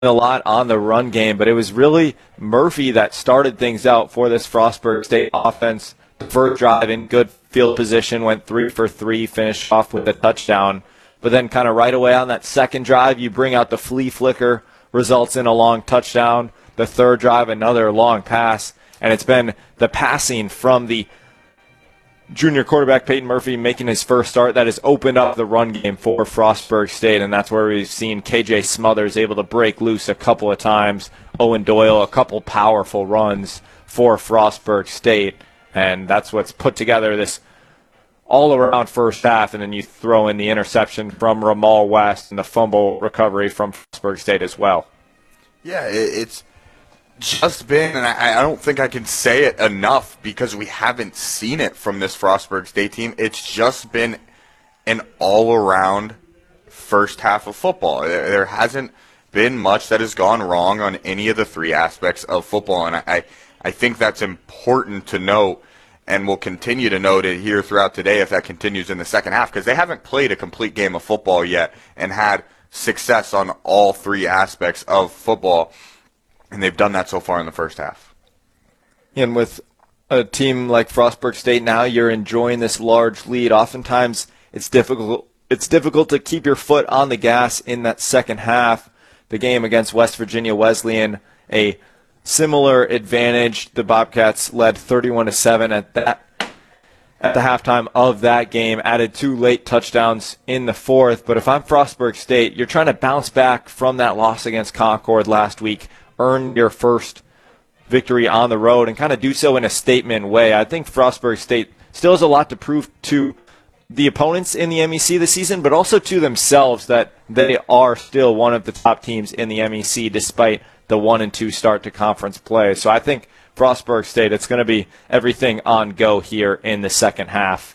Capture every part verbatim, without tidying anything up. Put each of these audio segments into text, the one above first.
a lot on the run game, but it was really Murphy that started things out for this Frostburg State offense. The first drive in good field position, went three for three, finished off with a touchdown. But then kind of right away on that second drive, you bring out the flea flicker, results in a long touchdown. The third drive, another long pass. And it's been the passing from the junior quarterback Peyton Murphy making his first start that has opened up the run game for Frostburg State, and that's where we've seen K J Smothers able to break loose a couple of times, Owen Doyle a couple powerful runs for Frostburg State, and that's what's put together this all-around first half, and then you throw in the interception from Ramal West and the fumble recovery from Frostburg State as well. Yeah, it's just been, and I, I don't think I can say it enough because we haven't seen it from this Frostburg State team. It's just been an all-around first half of football. There, there hasn't been much that has gone wrong on any of the three aspects of football, and I, I think that's important to note, and we'll continue to note it here throughout today if that continues in the second half, because they haven't played a complete game of football yet and had success on all three aspects of football. And they've done that so far in the first half. And with a team like Frostburg State now, you're enjoying this large lead. Oftentimes, it's difficult It's difficult to keep your foot on the gas in that second half. The game against West Virginia Wesleyan, a similar advantage. The Bobcats led thirty-one to seven at that at the halftime of that game, added two late touchdowns in the fourth. But if I'm Frostburg State, you're trying to bounce back from that loss against Concord last week, earn your first victory on the road, and kind of do so in a statement way. I think Frostburg State still has a lot to prove to the opponents in the M E C this season, but also to themselves that they are still one of the top teams in the M E C despite the one and two start to conference play. So I think Frostburg State, it's going to be everything on go here in the second half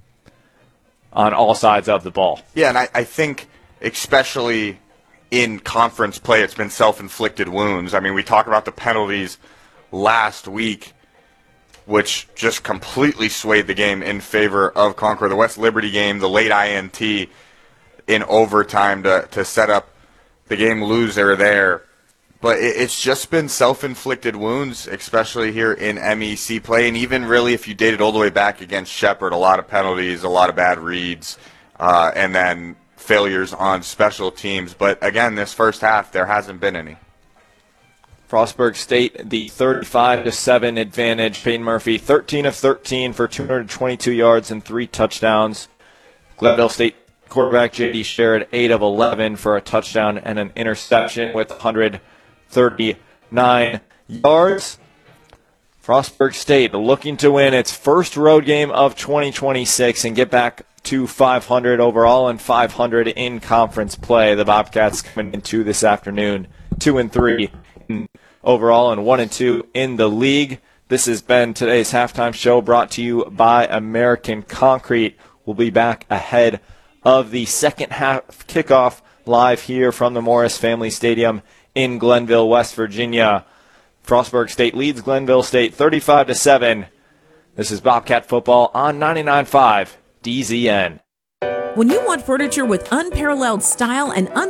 on all sides of the ball. Yeah, and I, I think especially in conference play, it's been self-inflicted wounds. I mean, we talk about the penalties last week, which just completely swayed the game in favor of Concord. The West Liberty game, the late I N T in overtime to, to set up the game loser there. But it, it's just been self-inflicted wounds, especially here in M E C play. And even really if you dated all the way back against Shepherd, a lot of penalties, a lot of bad reads, uh, and then failures on special teams. But again, this first half, there hasn't been any. Frostburg State, the thirty-five to seven advantage. Peyton Murphy, thirteen of thirteen for two hundred twenty-two yards and three touchdowns. Glendale State quarterback J D Sherrod, eight of eleven for a touchdown and an interception with one hundred thirty-nine yards. Frostburg State looking to win its first road game of twenty twenty-six and get back to five hundred overall and five hundred in conference play. The Bobcats coming into this afternoon, two and three in overall and one and two in the league. This has been today's halftime show brought to you by American Concrete. We'll be back ahead of the second half kickoff live here from the Morris Family Stadium in Glenville, West Virginia. Frostburg State leads Glenville State thirty-five to seven. This is Bobcat football on ninety-nine point five D Z N. When you want furniture with unparalleled style and un-